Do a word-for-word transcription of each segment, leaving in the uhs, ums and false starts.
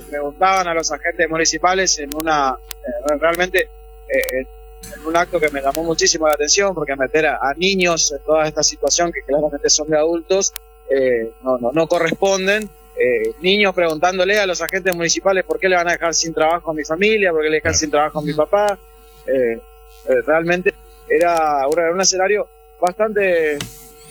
preguntaban a los agentes municipales en una, eh, realmente, eh, en un acto que me llamó muchísimo la atención, porque meter a, a niños en toda esta situación, que claramente son de adultos, eh, no, no, no corresponden. Eh, niños preguntándole a los agentes municipales por qué le van a dejar sin trabajo a mi familia, por qué le dejan sin trabajo a mi papá. Eh, eh, realmente era, era un escenario bastante eh,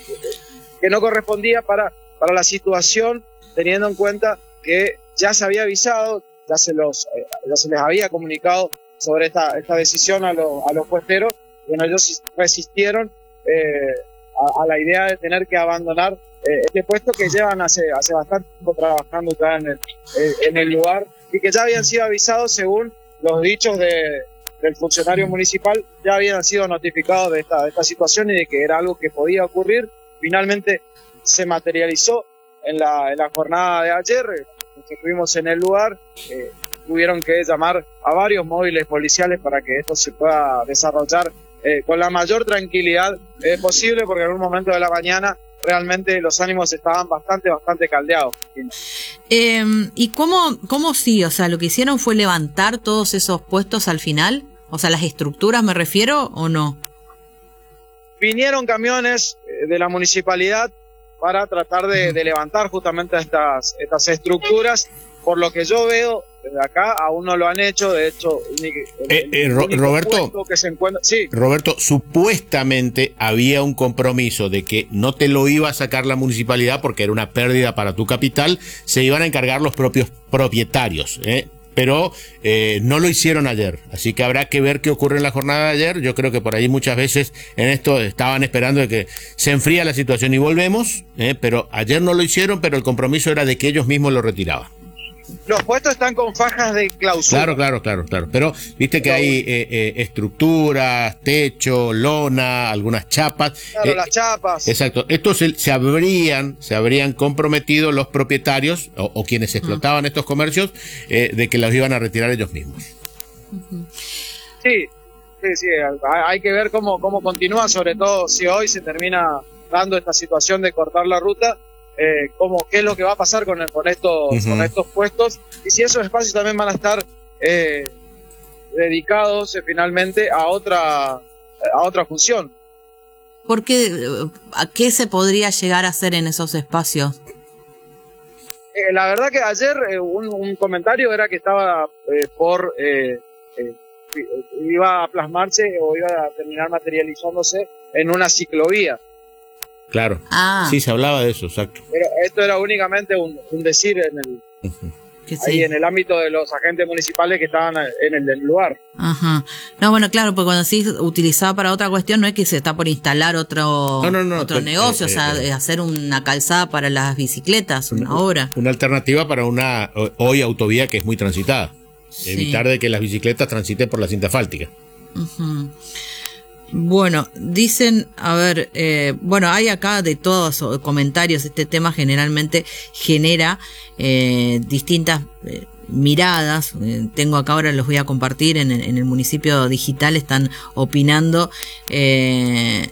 que no correspondía para, para la situación, teniendo en cuenta que ya se había avisado, ya se, los, eh, ya se les había comunicado sobre esta, esta decisión a, lo, a los puesteros. Bueno, ellos resistieron eh, a, a la idea de tener que abandonar eh, este puesto que llevan hace, hace bastante tiempo trabajando acá en el, eh, en el lugar, y que ya habían sido avisados según los dichos de, del funcionario municipal, ya habían sido notificados de esta, de esta situación y de que era algo que podía ocurrir. Finalmente se materializó en la, en la jornada de ayer, que estuvimos en el lugar. eh, tuvieron que llamar a varios móviles policiales para que esto se pueda desarrollar eh, con la mayor tranquilidad eh, posible, porque en un momento de la mañana realmente los ánimos estaban bastante, bastante caldeados. Eh, ¿Y cómo, cómo sí? O sea, ¿lo que hicieron fue levantar todos esos puestos al final? O sea, ¿las estructuras me refiero o no? Vinieron camiones de la municipalidad para tratar de, de levantar justamente estas, estas estructuras. Por lo que yo veo desde acá, aún no lo han hecho. De hecho, el, eh, eh, Ro Roberto, que se encuentra... sí. Roberto, supuestamente había un compromiso de que no te lo iba a sacar la municipalidad porque era una pérdida para tu capital, se iban a encargar los propios propietarios, ¿eh? Pero eh, no lo hicieron ayer, así que habrá que ver qué ocurre en la jornada de ayer. Yo creo que por ahí muchas veces en esto estaban esperando de que se enfría la situación y volvemos, ¿eh? Pero ayer no lo hicieron, pero el compromiso era de que ellos mismos lo retiraban. Los puestos están con fajas de clausura. Claro, claro, claro, claro. Pero viste que hay eh, eh, estructuras, techo, lona, algunas chapas. Claro, eh, las chapas. Exacto. Estos se, se habrían, se habrían comprometido los propietarios o, o quienes explotaban uh-huh. estos comercios eh, de que los iban a retirar ellos mismos. Uh-huh. Sí, sí, sí. Hay que ver cómo, cómo continúa, sobre todo si hoy se termina dando esta situación de cortar la ruta. Eh, cómo, qué es lo que va a pasar con, con, estos, uh-huh. con estos puestos, y si esos espacios también van a estar eh, dedicados eh, finalmente a otra, a otra función. ¿Por qué? ¿A qué se podría llegar a hacer en esos espacios? Eh, la verdad que ayer eh, un, un comentario era que estaba eh, por eh, eh, iba a plasmarse o iba a terminar materializándose en una ciclovía. Claro, ah. sí, se hablaba de eso, exacto. Pero esto era únicamente un, un decir en el, uh-huh. ahí sí. en el ámbito de los agentes municipales que estaban en el del lugar. Ajá. No, bueno, claro, porque cuando sí utilizaba para otra cuestión, no es que se está por instalar otro, no, no, no, otro pero, negocio, eh, o sea, eh, hacer una calzada para las bicicletas, una, una obra. Una alternativa para una hoy autovía que es muy transitada. Sí. Evitar de que las bicicletas transiten por la cinta asfáltica. Uh-huh. Bueno, dicen, a ver, eh, bueno, hay acá de todos comentarios, este tema generalmente genera eh, distintas eh, miradas. Eh, tengo acá, ahora los voy a compartir en, en el municipio digital, están opinando. Eh,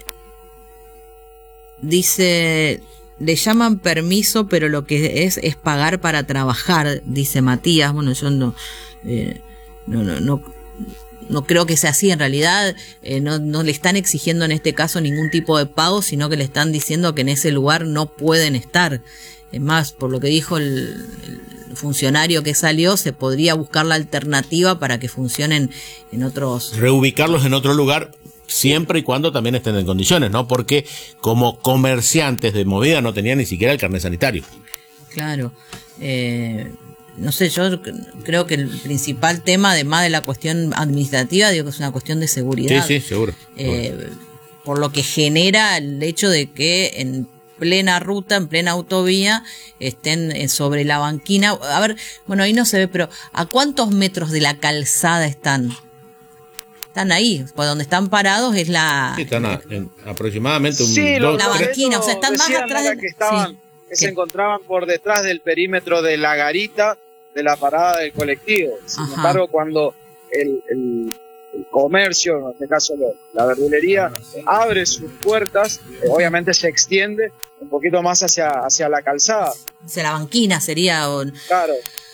dice, le llaman permiso, pero lo que es es pagar para trabajar, dice Matías. Bueno, yo no, eh, no, no, no No creo que sea así, en realidad eh, no, no le están exigiendo en este caso ningún tipo de pago, sino que le están diciendo que en ese lugar no pueden estar. Es más, por lo que dijo el, el funcionario que salió, se podría buscar la alternativa para que funcionen en otros... Reubicarlos en otro lugar, siempre y cuando también estén en condiciones, ¿no? Porque como comerciantes de movida no tenían ni siquiera el carnet sanitario. Claro, eh... No sé, yo creo que el principal tema, además de la cuestión administrativa, digo que es una cuestión de seguridad. Sí, sí, seguro. Eh, seguro. Por lo que genera el hecho de que en plena ruta, en plena autovía, estén sobre la banquina. A ver, bueno, ahí no se ve, pero ¿a cuántos metros de la calzada están? Están ahí, pues donde están parados es la... Sí, están a, en, aproximadamente un... Sí, dos, la banquina, o sea, están más atrás de... que estaban, sí. que se encontraban por detrás del perímetro de la garita de la parada del colectivo. Sin Ajá. embargo, cuando el, el, el comercio, en este caso la verdulería, abre sus puertas, eh, obviamente se extiende un poquito más hacia, hacia la calzada. Hacia la banquina sería... O... Claro.